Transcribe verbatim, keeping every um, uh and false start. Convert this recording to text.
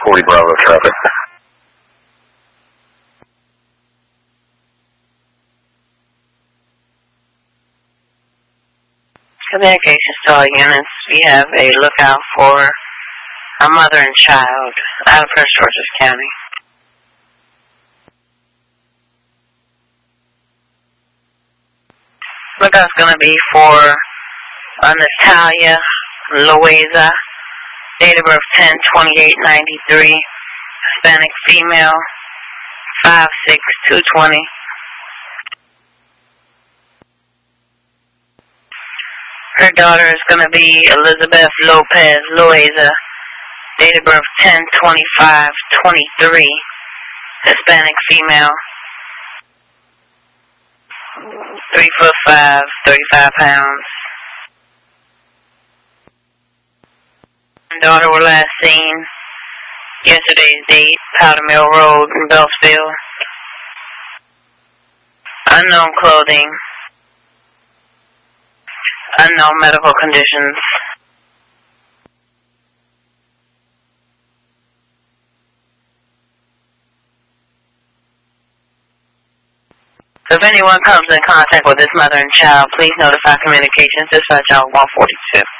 forty Bravo traffic. Communications to all units. We have a lookout for a mother and child out of Prince George's County. Lookout's going to be for uh, Natalia Loaiza, date of birth ten twenty-eight ninety-three, Hispanic female, five six two twenty. Her daughter is going to be Elizabeth Lopez Loaiza, date of birth ten twenty-five twenty-three, Hispanic female, three foot five, thirty-five pounds. Her daughter was last seen yesterday's date, Powder Mill Road in Beltsville. Unknown clothing. Unknown medical conditions. If anyone comes in contact with this mother and child, please notify Communications Dispatch out one forty-two.